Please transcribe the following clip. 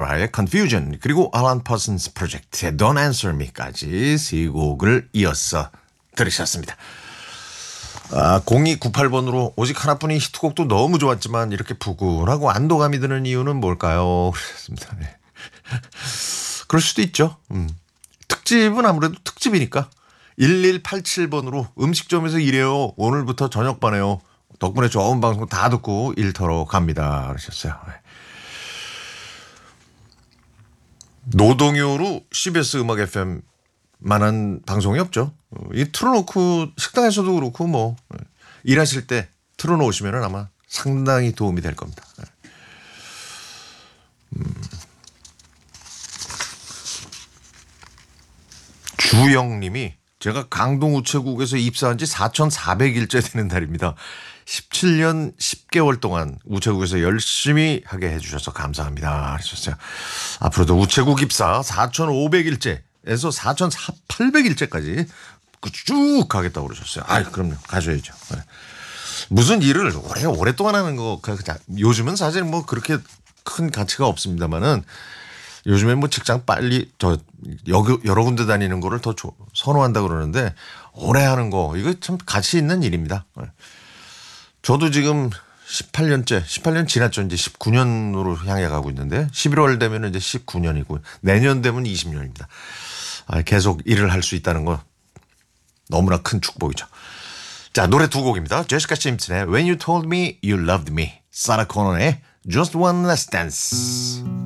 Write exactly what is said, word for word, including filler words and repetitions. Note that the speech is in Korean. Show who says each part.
Speaker 1: 코라의 Confusion 그리고 알란 퍼슨스 프로젝트의 Don't Answer Me까지 세 곡을 이어서 들으셨습니다. 아, 공이구팔 번으로 오직 하나뿐인 히트곡도 너무 좋았지만 이렇게 부근하고 안도감이 드는 이유는 뭘까요? 그렇습니다. 네. 그럴 수도 있죠. 음. 특집은 아무래도 특집이니까. 일일팔칠 번으로 음식점에서 일해요. 오늘부터 저녁반에요. 덕분에 좋은 방송 다 듣고 일터로 갑니다. 그러셨어요. 네. 노동요로 씨비에스 음악 에프엠 만한 방송이 없죠. 이 틀어놓고 식당에서도 그렇고 뭐 일하실 때 틀어놓으시면 아마 상당히 도움이 될 겁니다. 음. 주영님이 제가 강동 우체국에서 입사한 지 사천사백 일째 되는 날입니다. 십칠 년 십 개월 동안 우체국에서 열심히 하게 해주셔서 감사합니다. 하셨어요. 앞으로도 우체국 입사 사천오백 일째에서 사천팔백 일째까지 쭉 가겠다고 그러셨어요. 아, 그럼요. 가셔야죠. 네. 무슨 일을 오래, 오랫동안 하는 거, 요즘은 사실 뭐 그렇게 큰 가치가 없습니다만은 요즘에 뭐 직장 빨리 저 여러, 여러 군데 다니는 거를 더 선호한다 그러는데 오래 하는 거 이거 참 가치 있는 일입니다. 저도 지금 십팔 년째, 십팔 년 지났죠. 이제 십구 년으로 향해 가고 있는데 십일월 되면 이제 십구 년이고 내년 되면 이십 년입니다. 계속 일을 할 수 있다는 거 너무나 큰 축복이죠. 자, 노래 두 곡입니다. 제시카 심슨의 When You Told Me You Loved Me, 사라 코너의 Just One Last Dance.